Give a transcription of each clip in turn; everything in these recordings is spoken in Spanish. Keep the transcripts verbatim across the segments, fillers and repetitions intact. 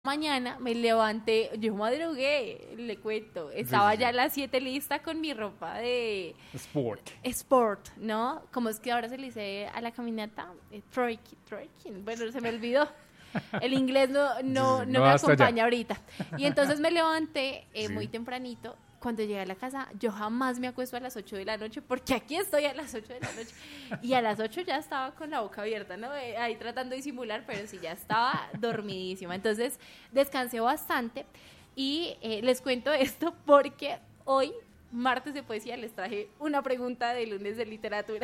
Mañana me levanté, yo madrugué, le cuento, estaba Sí, sí, ya a sí. las siete lista con mi ropa de Sport. sport, ¿no? Como es que ahora se le dice a la caminata, eh, trekking, trekking, bueno, se me olvidó. El inglés no, Sí, sí, no, sí, no no me hasta allá. acompaña ahorita. Y entonces me levanté eh, Sí. muy tempranito. Cuando llegué a la casa, yo jamás me acuesto a las ocho de la noche, porque aquí estoy a las ocho de la noche. Y a las ocho ya estaba con la boca abierta, ¿no? Eh, Ahí tratando de disimular, pero sí, ya estaba dormidísima. Entonces, descansé bastante. Y eh, les cuento esto porque hoy, martes de poesía, les traje una pregunta de lunes de literatura.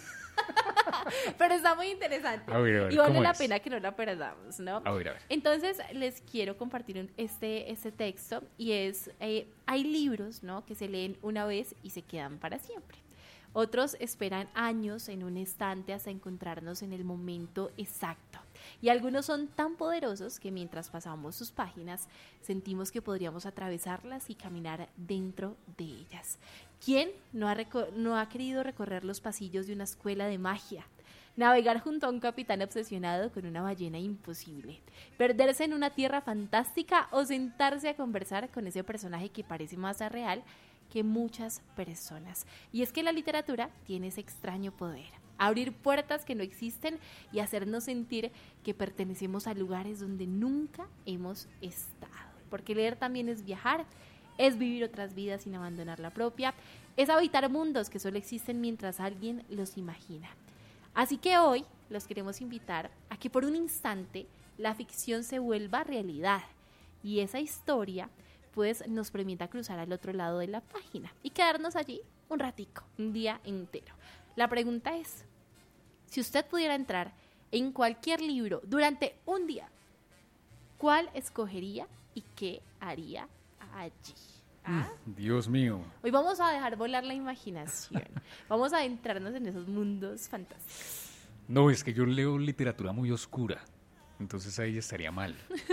Pero está muy interesante. A ver, a ver, Y vale ¿cómo la es? pena que no la perdamos, ¿no? A ver, a ver. Entonces, les quiero compartir un- este, este texto y es, eh, hay libros, ¿no? Que se leen una vez y se quedan para siempre. Otros esperan años en un estante hasta encontrarnos en el momento exacto. Y algunos son tan poderosos que mientras pasamos sus páginas sentimos que podríamos atravesarlas y caminar dentro de ellas. ¿Quién no ha, reco- no ha querido recorrer los pasillos de una escuela de magia? Navegar junto a un capitán obsesionado con una ballena imposible. Perderse en una tierra fantástica o sentarse a conversar con ese personaje que parece más real que muchas personas. Y es que la literatura tiene ese extraño poder. Abrir puertas que no existen y hacernos sentir que pertenecemos a lugares donde nunca hemos estado. Porque leer también es viajar, es vivir otras vidas sin abandonar la propia, es habitar mundos que solo existen mientras alguien los imagina. Así que hoy los queremos invitar a que por un instante la ficción se vuelva realidad y esa historia pues nos permita cruzar al otro lado de la página y quedarnos allí un ratico, un día entero. La pregunta es, si usted pudiera entrar en cualquier libro durante un día, ¿cuál escogería y qué haría allí? ¿Ah? Dios mío. Hoy vamos a dejar volar la imaginación. Vamos a adentrarnos en esos mundos fantásticos. No, es que yo leo literatura muy oscura. Entonces ahí estaría mal.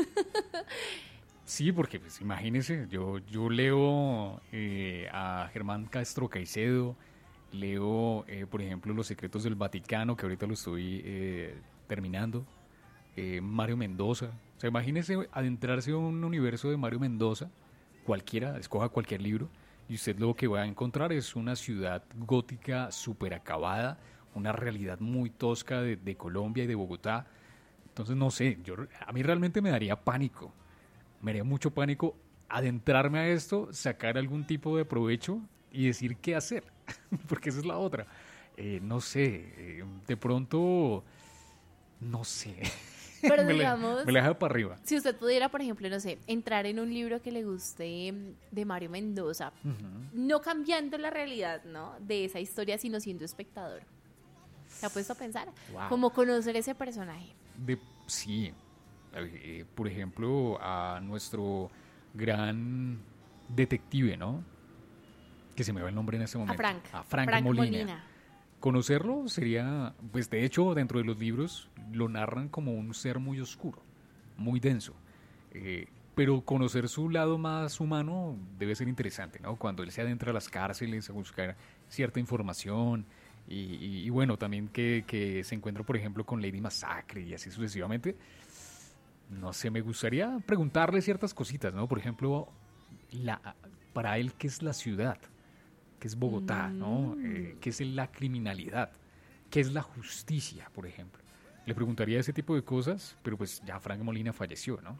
Sí, porque pues imagínese, yo, yo leo eh, a Germán Castro Caicedo, leo, eh, por ejemplo, Los secretos del Vaticano, que ahorita lo estoy eh, terminando, eh, Mario Mendoza. O sea, imagínese adentrarse en un universo de Mario Mendoza, cualquiera, escoja cualquier libro, y usted lo que va a encontrar es una ciudad gótica súper acabada, una realidad muy tosca de, de Colombia y de Bogotá. Entonces, no sé, yo, a mí realmente me daría pánico. Me haría mucho pánico adentrarme a esto, sacar algún tipo de provecho y decir qué hacer, porque esa es la otra. Eh, no sé, eh, de pronto, no sé, Pero me, la, digamos, me la deja para arriba. si usted pudiera, por ejemplo, no sé, entrar en un libro que le guste mm, de Mario Mendoza, Uh-huh. no cambiando la realidad, ¿no? De esa historia, sino siendo espectador. ¿Se ha puesto a pensar? Wow. Como conocer ese personaje. De, sí, eh, por ejemplo, a nuestro gran detective, ¿no? Que se me va el nombre en este A momento. Frank. A Frank, Frank Molina. Molina. Conocerlo sería, pues de hecho, dentro de los libros lo narran como un ser muy oscuro, muy denso. Eh, pero conocer su lado más humano debe ser interesante, ¿no? Cuando él se adentra a las cárceles a buscar cierta información y, y- y bueno, también que, que se encuentra, por ejemplo, con Lady Massacre y así sucesivamente. No sé, me gustaría preguntarle ciertas cositas, ¿no? Por ejemplo, la, para él, ¿qué es la ciudad? ¿Qué es Bogotá? ¿No? Eh, ¿qué es la criminalidad? ¿Qué es la justicia, por ejemplo? Le preguntaría ese tipo de cosas, pero pues ya Frank Molina falleció, ¿no?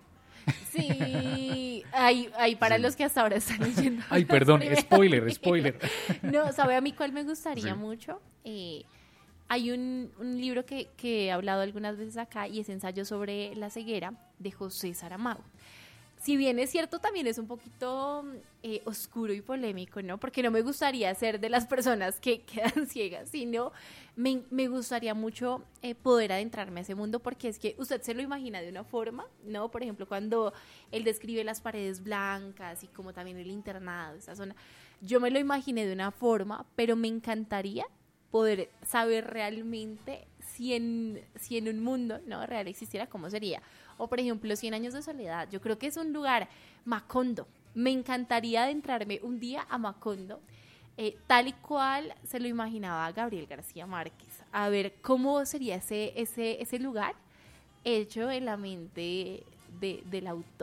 Sí, hay, hay para Sí. los que hasta ahora están leyendo. Ay, los perdón, primeros spoiler, libros. spoiler. No, ¿sabe a mí cuál me gustaría Sí. mucho? Eh, hay un, un libro que, que he hablado algunas veces acá y es Ensayo sobre la ceguera de José Saramago. Si bien es cierto, también es un poquito eh, oscuro y polémico, ¿no? Porque no me gustaría ser de las personas que quedan ciegas, sino me, me gustaría mucho eh, poder adentrarme a ese mundo porque es que usted se lo imagina de una forma, ¿no? Por ejemplo, cuando él describe las paredes blancas y como también el internado, esa zona, yo me lo imaginé de una forma, pero me encantaría poder saber realmente si en, si en un mundo, ¿no?, real existiera, ¿cómo sería? O, por ejemplo, Cien años de soledad. Yo creo que es un lugar, Macondo. Me encantaría adentrarme un día a Macondo, eh, tal y cual se lo imaginaba Gabriel García Márquez. A ver cómo sería ese, ese, ese lugar hecho en la mente de, del autor.